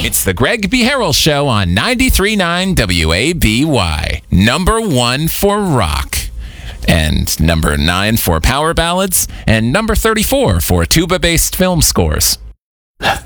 It's the Greg B. Harrell Show on 93.9 WABY. Number 1 for rock. And number 9 for power ballads. And number 34 for tuba-based film scores.